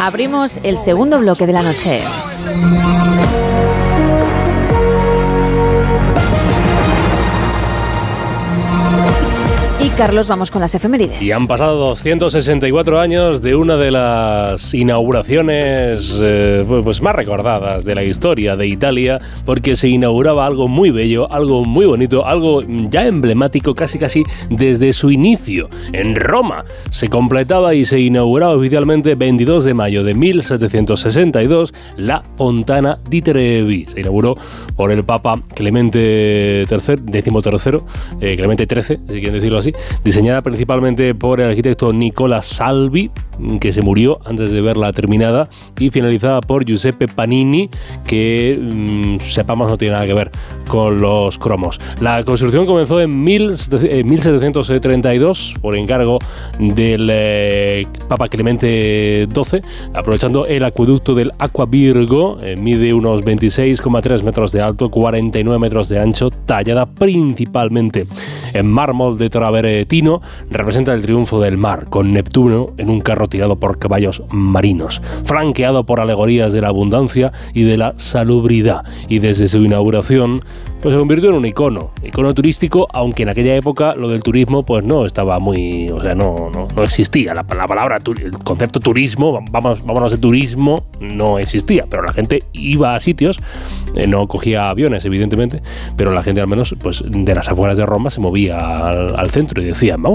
Abrimos el segundo bloque de la noche. Y Carlos, vamos con las efemérides. Y han pasado 264 años de una de las inauguraciones pues más recordadas de la historia de Italia, porque se inauguraba algo muy bello, algo muy bonito, algo ya emblemático casi desde su inicio. En Roma se completaba y se inauguraba oficialmente 22 de mayo de 1762 la Fontana di Trevi. Se inauguró por el Papa Clemente XIII, Clemente XIII, si quieren decirlo así, diseñada principalmente por el arquitecto Nicola Salvi, que se murió antes de verla terminada, y finalizada por Giuseppe Panini, que sepamos no tiene nada que ver con los cromos. La construcción comenzó en 1732 por encargo del Papa Clemente XII, aprovechando el acueducto del Acqua Virgo. Mide unos 26,3 metros de alto, 49 metros de ancho, tallada principalmente en mármol de travertino. Representa el triunfo del mar, con Neptuno en un carro tirado por caballos marinos, flanqueado por alegorías de la abundancia y de la salubridad, y desde su inauguración pues se convirtió en un icono turístico, aunque en aquella época lo del turismo pues no estaba muy, o sea, no existía la palabra, el concepto turismo, vámonos de turismo, no existía, pero la gente iba a sitios, no cogía aviones evidentemente, pero la gente al menos pues de las afueras de Roma se movía al centro y decía, vamos